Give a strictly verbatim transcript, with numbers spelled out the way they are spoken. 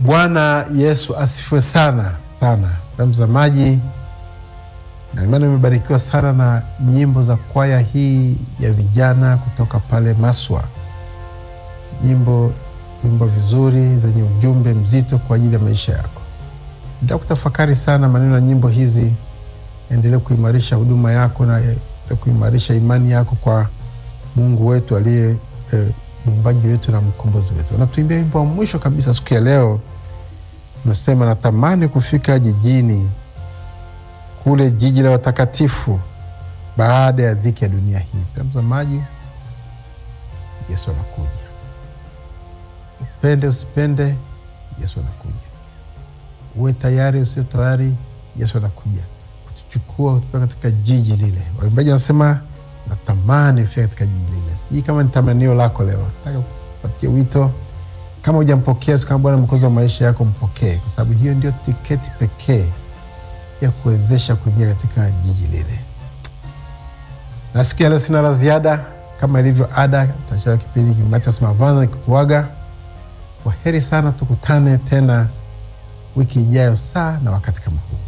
Bwana Yesu asifiwe sana sana. Mtazamaji, na imani umebarikiwa sana na nyimbo za kwaya hii ya vijana kutoka pale Maswa. Nyimbo nyimbo vizuri zenye ujumbe mzito kwa ajili ya maisha yako. Ndio kutafakari sana maneno ya nyimbo hizi, endelee kuimarisha huduma yako na kuimarisha imani yako kwa Mungu wetu aliye eh, muumbaji wetu na mkombozi wetu. Na tuimbie wimbo wa mwisho kabisa siku ya leo. Tunasema natamani kufika jijini, kule jiji la watakatifu, baada ya dhiki ya dunia hii. Mtazamaji, Yesu anakuja. Upende usipende, Yesu anakuja. Uwe tayari usio tayari, Yesu anakuja kutuchukua kutoka katika jiji lile. Waimbaji wanasema natamani kufika katika jiji lile. Sijui kama ni tamanio lako leo. Nataka kupatia wito, kama hujampokea kama Bwana Mwokozi wa maisha yako, mpokee, kwa sababu hiyo ndio tiketi pekee ya kuwezesha kuingia katika jiji lile. Na siku ya leo sina la ziada, kama ilivyo ada, tutashiriki kipindi hiki Mathias Mavanza nikikuaga. Kwaheri sana, tukutane tena wiki ijayo saa na wakati kama huu.